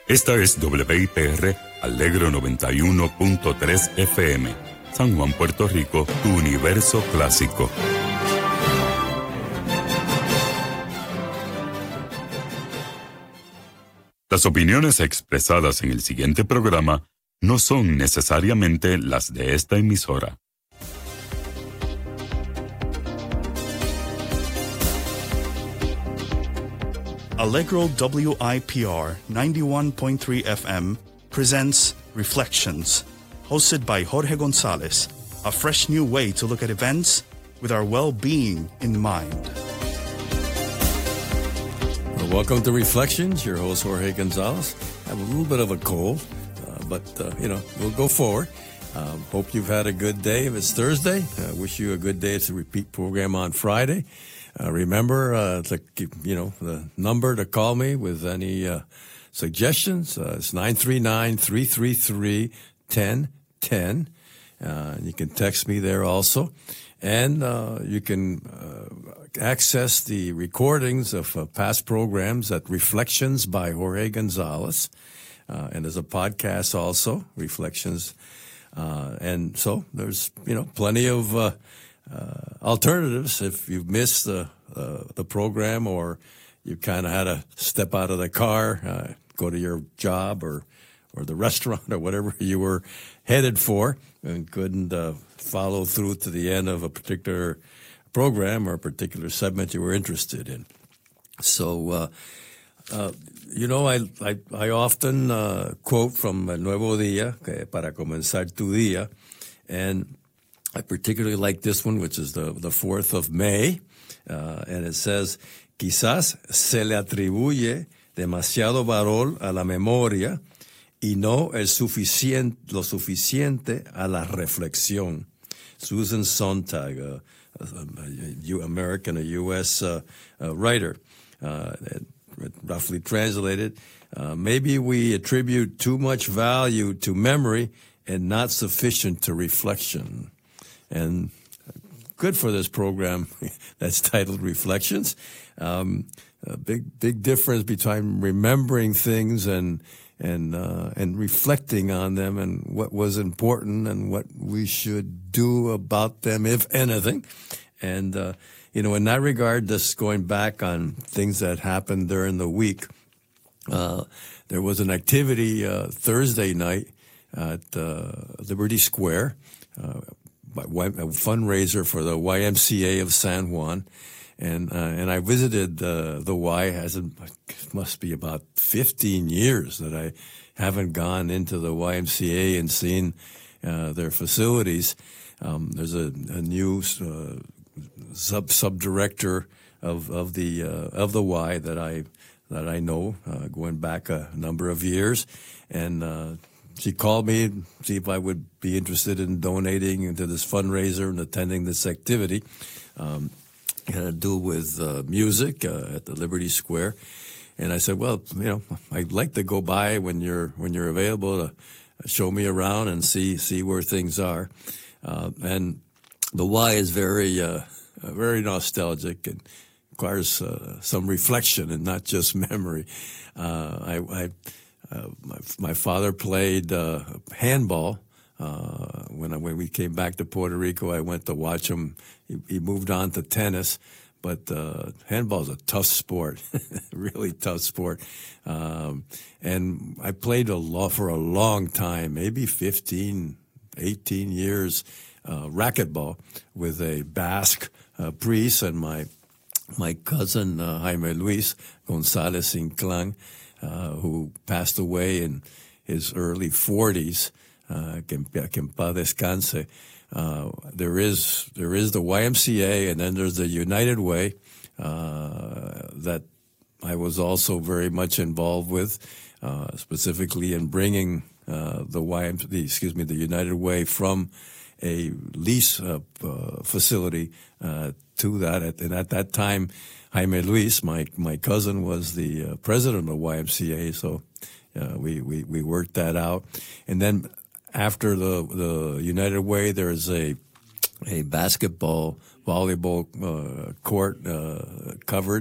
Esta es WIPR Alegro 91.3 FM, San Juan, Puerto Rico, tu universo clásico. Las opiniones expresadas en el siguiente programa no son necesariamente las de esta emisora. Allegro WIPR 91.3 FM presents Reflections, hosted by Jorge Gonzalez, a fresh new way to look at events with our well-being in mind. Well, welcome to Reflections. Your host, Jorge Gonzalez. I have a little bit of a cold, but we'll go forward. Hope you've had a good day. If it's Thursday, wish you a good day. It's a repeat program on Friday. Remember, the number to call me with any suggestions. It's 939-333-1010. You can text me there also. And you can access the recordings of past programs at Reflections by Jorge Gonzalez. And there's a podcast also, Reflections. And so there's, plenty of alternatives if you've missed the program, or you kind of had to step out of the car, go to your job or the restaurant or whatever you were headed for, and couldn't follow through to the end of a particular program or a particular segment you were interested in. So, I often quote from El Nuevo Día, para comenzar tu día, and I particularly like this one, which is the 4th of May, and it says, quizás se le atribuye demasiado valor a la memoria y no lo suficiente a la reflexión. Susan Sontag, a American, a U.S. writer, roughly translated, maybe we attribute too much value to memory and not sufficient to reflection. And good for this program that's titled Reflections. A big difference between remembering things and reflecting on them and what was important and what we should do about them, if anything. And, in that regard, just going back on things that happened during the week, there was an activity Thursday night at Liberty Square, a fundraiser for the YMCA of San Juan, and I visited the Y. It must be about 15 years that I haven't gone into the YMCA and seen their facilities. There's a new sub-director of the Y that I know going back a number of years, and she called me and see if I would be interested in donating into this fundraiser and attending this activity. It had to do with music at the Liberty Square. And I said, well, I'd like to go by when you're available to show me around and see where things are. And the Y is very nostalgic and requires some reflection and not just memory. My father played handball. When we came back to Puerto Rico, I went to watch him. He moved on to tennis, but handball is a tough sport, really tough sport. And I played for a long time, maybe 15, 18 years, racquetball with a Basque priest and my cousin Jaime Luis González Inclán, who passed away in his early 40s. Que en paz descanse. There is the YMCA, and then there's the United Way that I was also very much involved with, specifically in bringing the United Way from a lease facility to that. And at that time, Jaime Luis, my cousin, was the president of YMCA, so we worked that out. And then after the United Way, there's a basketball, volleyball court covered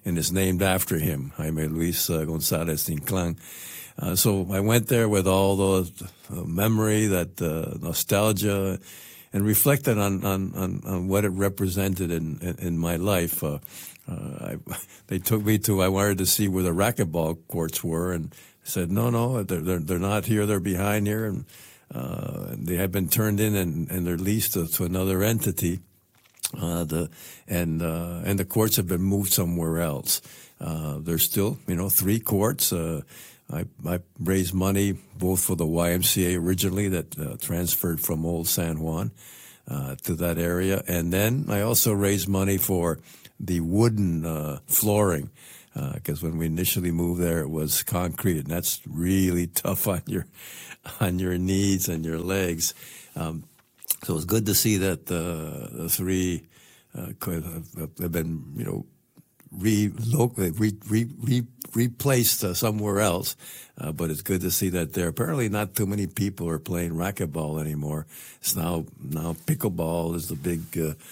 and it's named after him, Jaime Luis Gonzalez Inclán. So I went there with all those memory, that nostalgia, and reflected on what it represented in my life. They took me to, I wanted to see where the racquetball courts were, and said, no, they're not here, they're behind here, and they have been turned in and they're leased to another entity. The courts have been moved somewhere else. There's still, 3 courts. I raised money both for the YMCA originally that transferred from Old San Juan to that area, and then I also raised money for the wooden flooring, because when we initially moved there, it was concrete, and that's really tough on your knees and your legs. So it's good to see that the 3 have been, replaced somewhere else. But it's good to see that there apparently not too many people are playing racquetball anymore. It's now pickleball is the big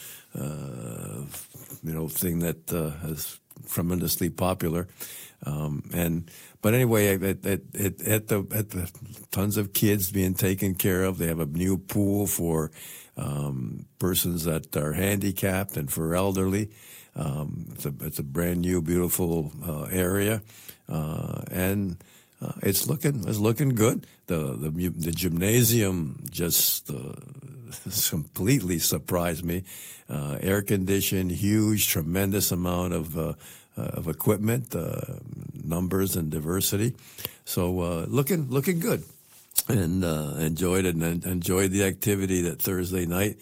thing that is tremendously popular. But anyway, at the tons of kids being taken care of. They have a new pool for persons that are handicapped and for elderly. It's a brand new, beautiful area, and it's looking good. The gymnasium just completely surprised me. Air conditioned, huge, tremendous amount of equipment, numbers and diversity. So looking good, and enjoyed it, and enjoyed the activity that Thursday night.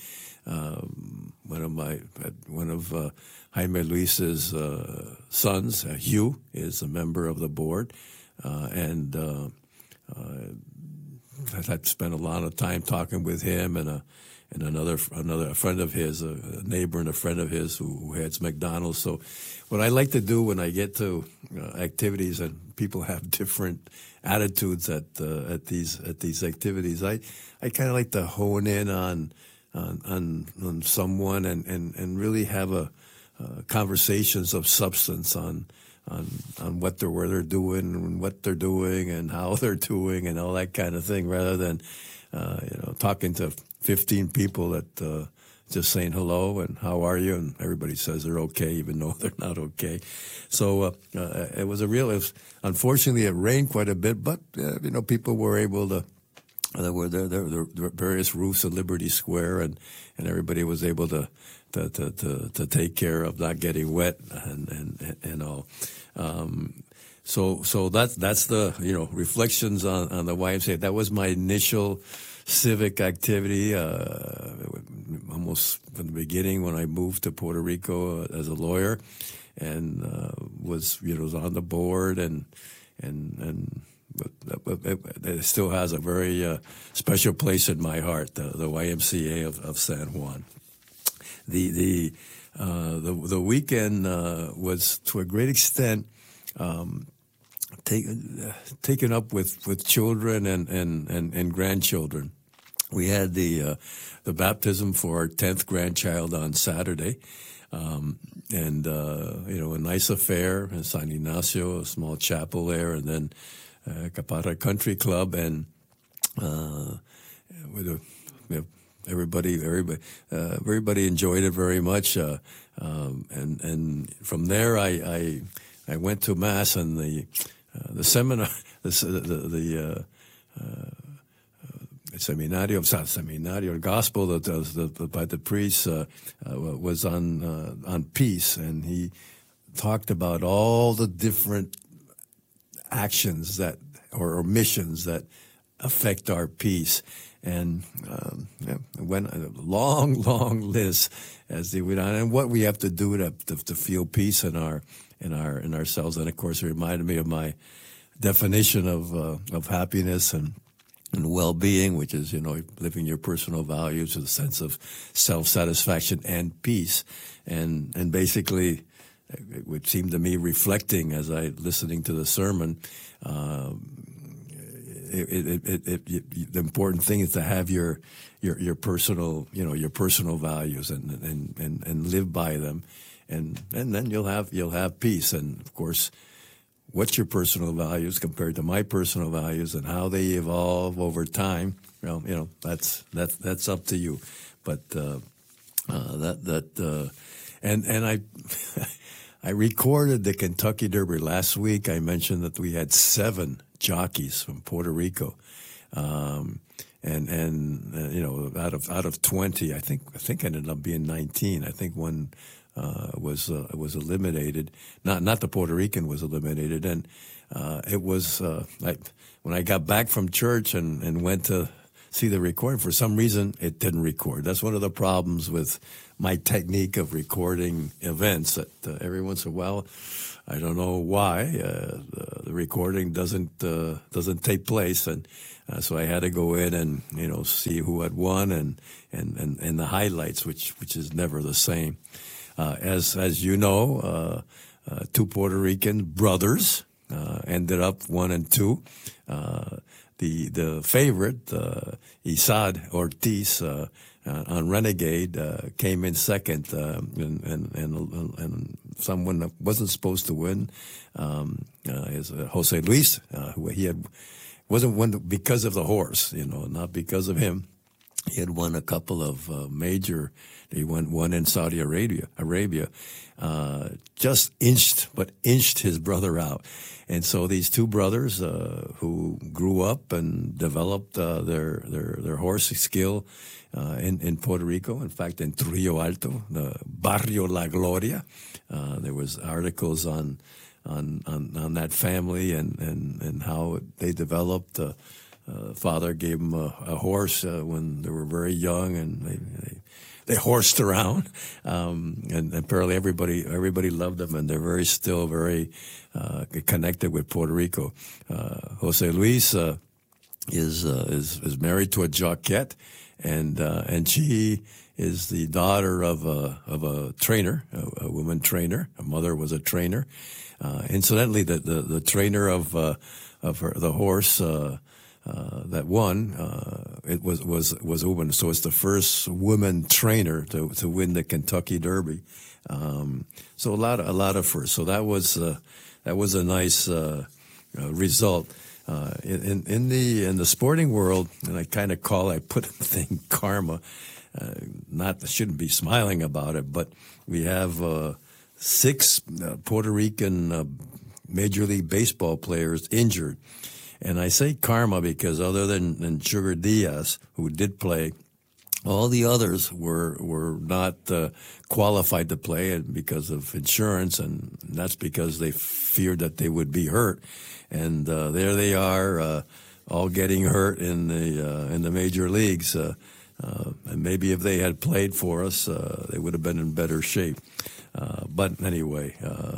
One of Jaime Luis's sons, Hugh, is a member of the board, and I've spent a lot of time talking with him and another friend of his, a neighbor and a friend of his who heads McDonald's. So what I like to do when I get to activities and people have different attitudes at these activities, I kind of like to hone in on someone and really have conversations of substance on where they're doing and what they're doing and how they're doing and all that kind of thing, rather than talking to 15 people that just saying hello and how are you, and everybody says they're okay even though they're not okay. So it was unfortunately it rained quite a bit, but people were able to. There were various roofs at Liberty Square, and everybody was able to take care of not getting wet and all. So that's the reflections on the YMCA. That was my initial civic activity, almost from the beginning when I moved to Puerto Rico as a lawyer, and was on the board and. But it still has a very special place in my heart, the YMCA of San Juan. The weekend was to a great extent taken up with children and grandchildren. We had the baptism for our 10th grandchild on Saturday. And a nice affair in San Ignacio, a small chapel there, and then Capara Country Club, and everybody enjoyed it very much. And from there, I went to mass, and the seminar, the Seminario Gospel that by the priest was on peace, and he talked about all the different actions or missions that affect our peace, and went a long list as they went on, and what we have to do to feel peace in ourselves. And of course, it reminded me of my definition of happiness and well-being, which is, living your personal values with a sense of self-satisfaction and peace. And basically, it would seem to me, reflecting as I listening to the sermon, the important thing is to have your personal, your personal values and live by them. and then you'll have peace. And of course, what's your personal values compared to my personal values, and how they evolve over time? Well, that's up to you. But and I I recorded the Kentucky Derby last week. I mentioned that we had 7 jockeys from Puerto Rico, and out of 20, I think it ended up being 19. I think one was eliminated. Not the Puerto Rican was eliminated, and it was when I got back from church and went to see the recording. For some reason, it didn't record. That's one of the problems with my technique of recording events. That every once in a while, I don't know why the recording doesn't take place, and so I had to go in and see who had won and the highlights, which is never the same. As you know, 2 Puerto Rican brothers ended up 1 and 2. The favorite, Isad Ortiz, on Renegade, came in second, and someone that wasn't supposed to win is Jose Luis, who wasn't won because of the horse, not because of him. He had won a couple of major. He won one in Saudi Arabia, just inched his brother out. And so these 2 brothers who grew up and developed their horse skill in Puerto Rico, in fact, in Trujillo Alto, the Barrio La Gloria, there was articles on that family and how they developed. Father gave them a horse when they were very young, and they horsed around, and apparently everybody loved them, and they're still very connected with Puerto Rico. Jose Luis is married to a jockette, and she is the daughter of a trainer, a woman trainer. Her mother was a trainer. Incidentally, the trainer of the horse. That won, it was a woman. So it's the first woman trainer to win the Kentucky Derby. So a lot of firsts. So that was a nice result. In the sporting world, and I put the thing karma. I shouldn't be smiling about it, but we have 6 Puerto Rican Major League Baseball players injured. And I say karma because other than Sugar Diaz, who did play, all the others were not qualified to play, and because of insurance, and that's because they feared that they would be hurt. And there they are, all getting hurt in the major leagues. And maybe if they had played for us, they would have been in better shape. But anyway,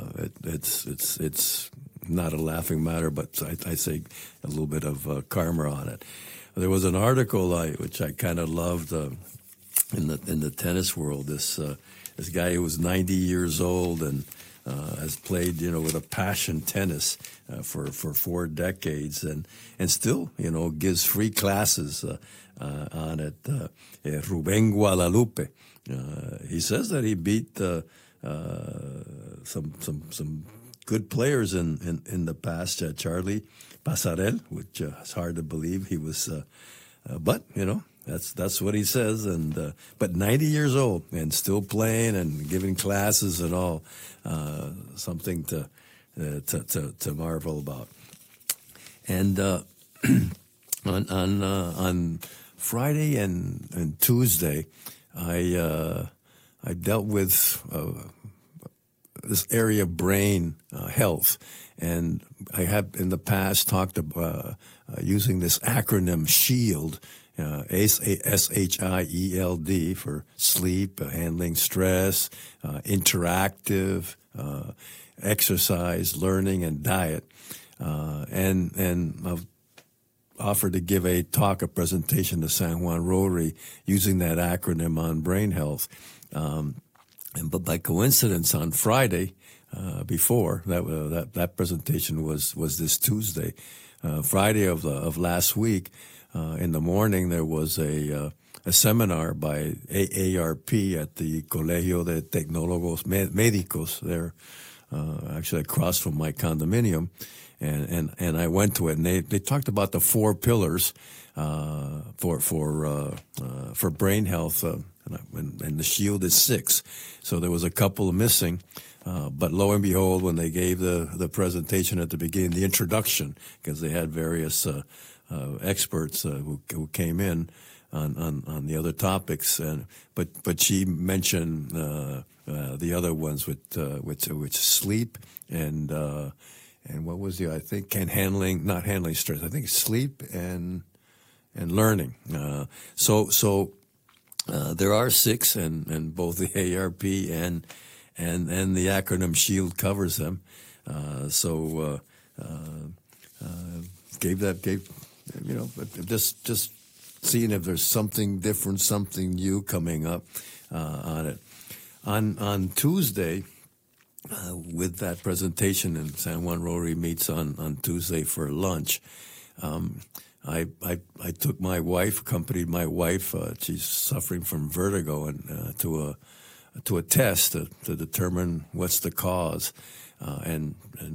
it's not a laughing matter, but I say a little bit of karma on it. There was an article which I kind of loved in the tennis world. This guy who was 90 years old and has played with a passion tennis for 4 decades and still gives free classes on it. Ruben Guadalupe. He says that he beat some good players in the past. Charlie Pasarel, which is hard to believe he was, but that's what he says. And but 90 years old and still playing and giving classes and all, something to marvel about. And on Friday and Tuesday, I dealt with this area of brain health, and I have in the past talked about using this acronym SHIELD, SHIELD, for sleep, handling stress, interactive, exercise, learning, and diet. And I've offered to give a presentation to San Juan Rotary using that acronym on brain health. But by coincidence, on Friday before that presentation was this Tuesday, Friday of last week, in the morning there was a a seminar by AARP at the Colegio de Tecnólogos Médicos there, actually across from my condominium, and I went to it, and they talked about the 4 pillars for brain health, and the Shield is 6, so there was a couple missing. But lo and behold, when they gave the presentation at the beginning, the introduction, because they had various experts who came in on the other topics, but she mentioned the other ones, which sleep and what was the, I think, not handling stress. I think sleep and learning. So there are 6, and both the AARP and the acronym SHIELD covers them. Just seeing if there's something different, something new coming up on it. On Tuesday, with that presentation, and San Juan Rotary meets on Tuesday for lunch, I took my wife, accompanied my wife. She's suffering from vertigo, and to a test to determine what's the cause, and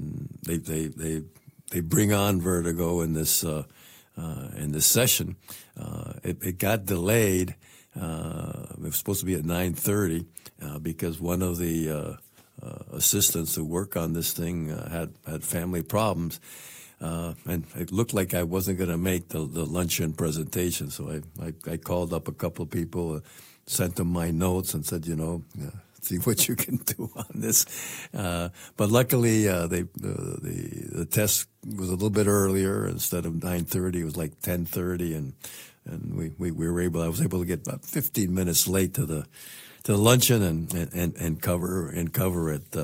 they bring on vertigo in this session. It got delayed. It was supposed to be at 9:30 because one of the assistants who work on this thing had family problems. And it looked like I wasn't going to make the luncheon presentation, so I called up a couple of people, sent them my notes, and said, see what you can do on this. But luckily, the test was a little bit earlier. Instead of 9:30, it was like 10:30, and we were able. I was able to get about 15 minutes late to the luncheon and cover it.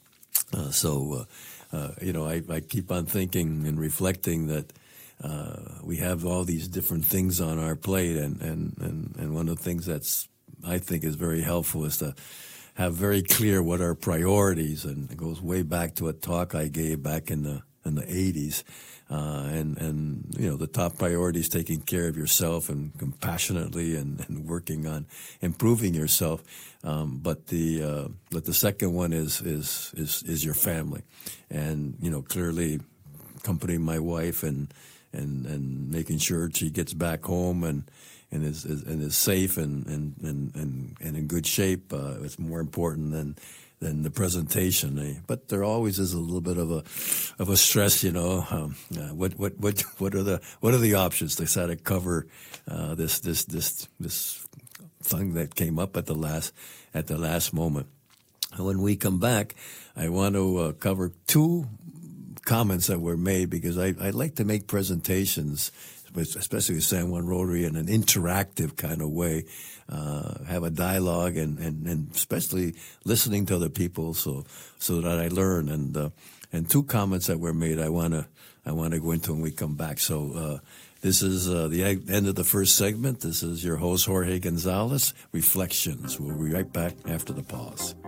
I keep on thinking and reflecting that we have all these different things on our plate, and one of the things that's, I think, is very helpful is to have very clear what our priorities, and it goes way back to a talk I gave back in the 80s, and the top priority is taking care of yourself and compassionately and working on improving yourself, but the second one is your family, and clearly accompanying my wife and making sure she gets back home and is safe and in good shape. It's more important than the presentation. But there always is a little bit of a stress. What are the options? They try to cover this thing that came up at the last moment. When we come back, I want to cover 2 comments that were made, because I like to make presentations, especially with San Juan Rotary, in an interactive kind of way, have a dialogue and especially listening to other people so that I learn. And 2 comments that were made I want to go into when we come back. So this is the end of the first segment. This is your host, Jorge Gonzalez, Reflections. We'll be right back after the pause.